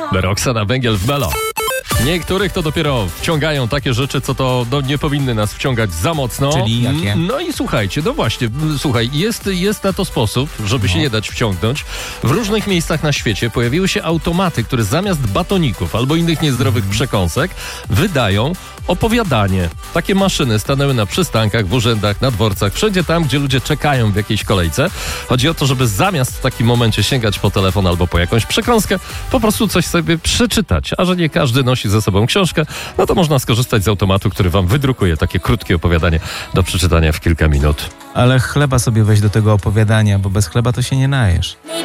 Roxana Węgiel w Melo. Niektórych to dopiero wciągają takie rzeczy, co to nie powinny nas wciągać za mocno. Czyli jakie? No i słuchajcie, no właśnie, słuchaj, jest na to sposób, żeby się nie dać wciągnąć. W różnych miejscach na świecie pojawiły się automaty, które zamiast batoników albo innych niezdrowych przekąsek wydają opowiadanie. Takie maszyny stanęły na przystankach, w urzędach, na dworcach, wszędzie tam, gdzie ludzie czekają w jakiejś kolejce. Chodzi o to, żeby zamiast w takim momencie sięgać po telefon albo po jakąś przekąskę, po prostu coś sobie przeczytać. A że nie każdy nosi ze sobą książkę, no to można skorzystać z automatu, który wam wydrukuje takie krótkie opowiadanie do przeczytania w kilka minut. Ale chleba sobie weź do tego opowiadania, bo bez chleba to się nie najesz.